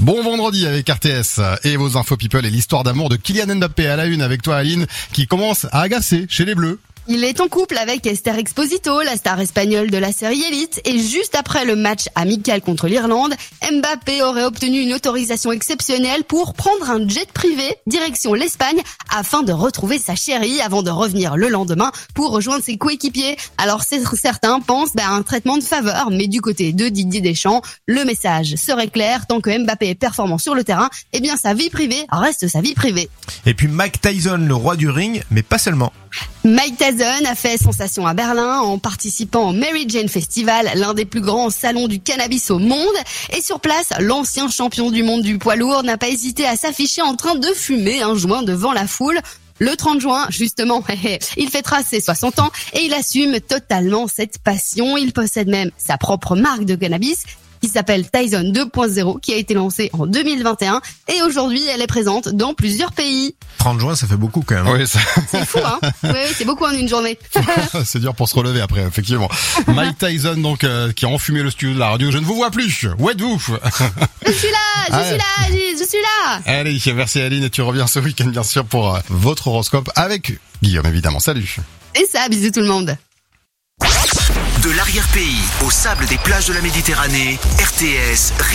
Bon vendredi avec RTS et vos infos people et l'histoire d'amour de Kylian Mbappé à la une avec toi Aline qui commence à agacer chez les Bleus. Il est en couple avec Esther Exposito, la star espagnole de la série Elite, et juste après le match amical contre l'Irlande, Mbappé aurait obtenu une autorisation exceptionnelle pour prendre un jet privé direction l'Espagne afin de retrouver sa chérie avant de revenir le lendemain pour rejoindre ses coéquipiers. Alors certains pensent à un traitement de faveur, mais du côté de Didier Deschamps, le message serait clair, tant que Mbappé est performant sur le terrain, eh bien sa vie privée reste sa vie privée. Et puis Mike Tyson, le roi du ring, mais pas seulement. Mike Tyson a fait sensation à Berlin en participant au Mary Jane Festival, l'un des plus grands salons du cannabis au monde. Et sur place, l'ancien champion du monde du poids lourd n'a pas hésité à s'afficher en train de fumer un joint devant la foule. Le 30 juin, justement, il fêtera ses 60 ans et il assume totalement cette passion. Il possède même sa propre marque de cannabis qui s'appelle Tyson 2.0, qui a été lancée en 2021 et aujourd'hui elle est présente dans plusieurs pays. 30 juin, ça fait beaucoup quand même. Oui, ça... C'est fou, hein. Oui, c'est beaucoup en une journée. C'est dur pour se relever après, effectivement. Mike Tyson, donc, qui a enfumé le studio de la radio. Je ne vous vois plus. Où êtes-vous? Je suis là. Allez, merci Aline et tu reviens ce week-end bien sûr pour votre horoscope avec Guillaume évidemment. Salut. Et ça, bisous tout le monde. De l'arrière-pays au sable des plages de la Méditerranée, RTS